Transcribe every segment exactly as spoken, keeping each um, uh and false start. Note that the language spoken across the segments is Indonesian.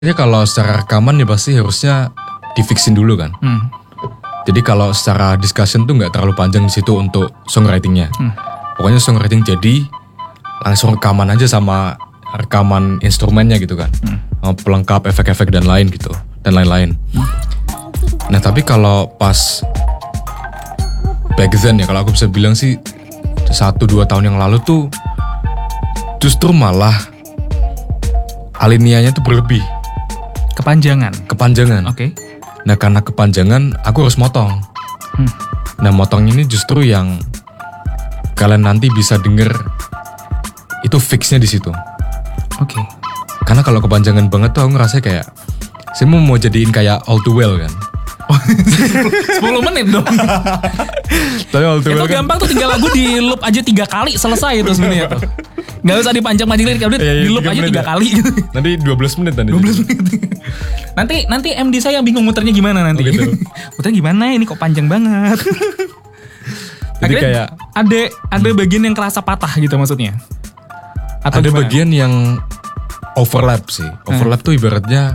Ya kalau secara rekaman ya pasti harusnya difixin dulu kan. Hmm. Jadi kalau secara discussion tuh nggak terlalu panjang di situ untuk songwritingnya. Hmm. Pokoknya songwriting jadi langsung rekaman aja sama rekaman instrumennya gitu kan. Hmm. Pelengkap efek-efek dan lain gitu dan lain-lain. Hmm. Nah tapi kalau pas back then ya kalau aku bisa bilang sih satu dua tahun yang lalu tuh justru malah alinianya tuh berlebih. Kepanjangan. Kepanjangan. Oke. Okay. Nah karena kepanjangan aku harus motong. Hmm. Nah motong ini justru yang kalian nanti bisa denger itu fixnya di situ. Oke. Okay. Karena kalau kepanjangan banget tuh aku ngerasa kayak saya mau mau jadiin kayak All Too Well kan. sepuluh menit dong. Tapi All Too Well itu kan gampang tuh, tinggal lagu di loop aja tiga kali selesai itu sebenarnya tuh. Gak usah dipanjang-panjang lirik, udah ya, ya, di loop aja tiga ya. kali gitu. Nanti dua belas menit nanti. dua belas menit. Nanti nanti M D saya bingung muternya gimana nanti. Oh gitu. Muternya gimana ini kok panjang banget. Jadi kayak ada ada bagian yang kerasa patah gitu maksudnya. Atau ada gimana? Bagian yang overlap sih. Overlap hmm. tuh ibaratnya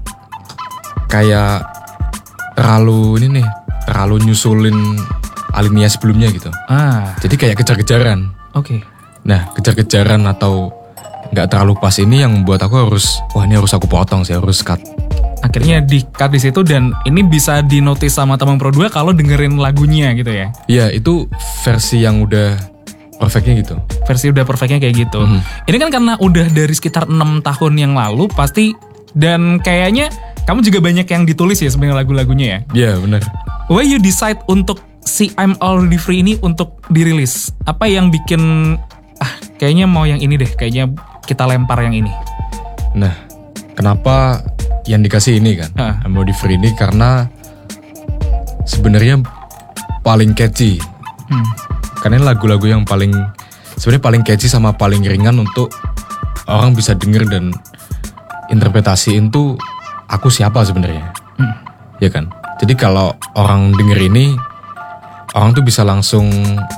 kayak terlalu ini nih, terlalu nyusulin alinea sebelumnya gitu. Ah. Jadi kayak kejar-kejaran. Oke. Okay. Nah, kejar-kejaran atau nggak terlalu pas ini yang membuat aku harus, wah ini harus aku potong sih, harus cut. Akhirnya di cut di situ dan ini bisa dinotis sama teman Pro dua kalau dengerin lagunya gitu ya. Iya, itu versi yang udah perfectnya gitu. Versi udah perfectnya kayak gitu. Mm-hmm. Ini kan karena udah dari sekitar enam tahun yang lalu pasti, dan kayaknya kamu juga banyak yang ditulis ya sebenarnya lagu-lagunya ya. Iya, benar. Why you decide untuk si I'm Already Free ini untuk dirilis? Apa yang bikin ah kayaknya mau yang ini deh, kayaknya kita lempar yang ini. Nah, kenapa yang dikasih ini kan? Uh. I'm Already Free ini karena sebenarnya paling catchy. Hmm. Karena lagu-lagu yang paling sebenarnya paling catchy sama paling ringan untuk orang bisa denger dan interpretasiin tuh aku siapa sebenarnya. Hmm. Ya kan? Jadi kalau orang denger ini, orang tuh bisa langsung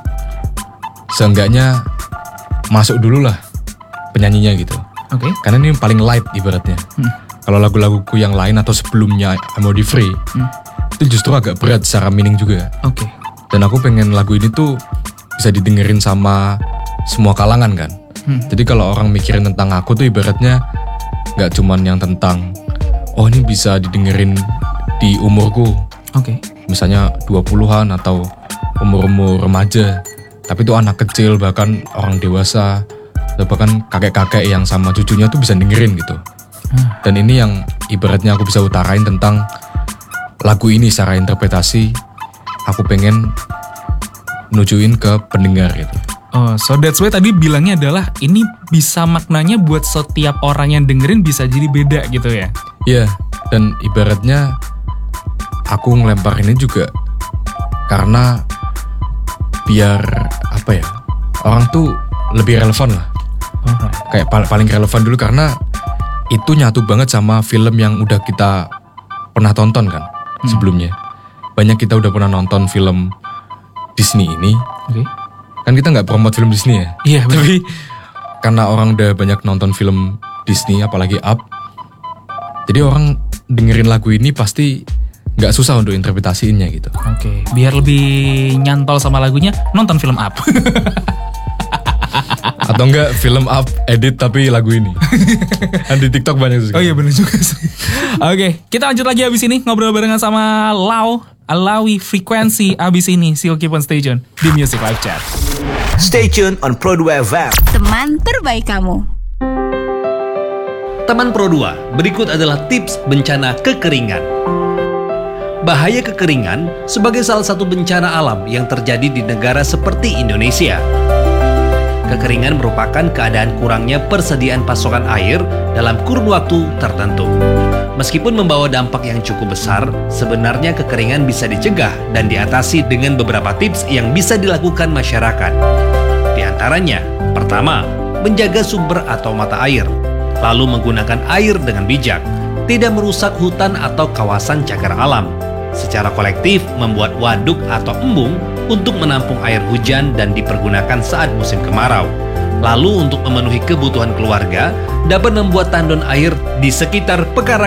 seenggaknya masuk dulu lah penyanyinya gitu. Oke. Okay. Karena ini paling light ibaratnya. Hmm. Kalau lagu-laguku yang lain atau sebelumnya I'm Already Free, hmm. itu justru agak berat secara meaning juga. Oke. Okay. Dan aku pengen lagu ini tuh bisa didengerin sama semua kalangan kan. Hmm. Jadi kalau orang mikirin tentang aku tuh ibaratnya nggak cuman yang tentang oh ini bisa didengerin di umurku. Oke. Okay. Misalnya dua puluhan atau umur-umur remaja. Tapi itu anak kecil, bahkan orang dewasa, atau bahkan kakek-kakek yang sama cucunya tuh bisa dengerin gitu. Hmm. Dan ini yang ibaratnya aku bisa utarain tentang lagu ini secara interpretasi. Aku pengen nujuin ke pendengar gitu. Oh, so that's why tadi bilangnya adalah ini bisa maknanya buat setiap orang yang dengerin bisa jadi beda gitu ya? Iya, dan ibaratnya aku ngelempar ini juga karena biar apa ya, orang tuh lebih relevan lah. Alright. Kayak paling relevan dulu karena itu nyatu banget sama film yang udah kita pernah tonton kan hmm. sebelumnya. Banyak kita udah pernah nonton film Disney ini. Oke. Okay. Kan kita nggak promote film Disney ya. Iya. Tapi karena orang udah banyak nonton film Disney, apalagi Up, jadi orang dengerin lagu ini pasti nggak susah untuk interpretasiinnya gitu. Oke, okay. Biar lebih nyantol sama lagunya, nonton film Up. Atau enggak film Up edit tapi lagu ini. Kan di TikTok banyak juga. Oh iya benar juga sih. Oke, okay, kita lanjut lagi abis ini ngobrol barengan sama Lau, Alawi Frekuensi abis ini. Still keep on stay tune di Music Live Chat. Stay tune on Pro dua F M. Teman terbaik kamu. Teman Pro dua, berikut adalah tips bencana kekeringan. Bahaya kekeringan sebagai salah satu bencana alam yang terjadi di negara seperti Indonesia. Kekeringan merupakan keadaan kurangnya persediaan pasokan air dalam kurun waktu tertentu. Meskipun membawa dampak yang cukup besar, sebenarnya kekeringan bisa dicegah dan diatasi dengan beberapa tips yang bisa dilakukan masyarakat. Di antaranya, pertama, menjaga sumber atau mata air, lalu menggunakan air dengan bijak, tidak merusak hutan atau kawasan cagar alam. Secara kolektif membuat waduk atau embung untuk menampung air hujan dan dipergunakan saat musim kemarau. Lalu untuk memenuhi kebutuhan keluarga, dapat membuat tandon air di sekitar pekarangan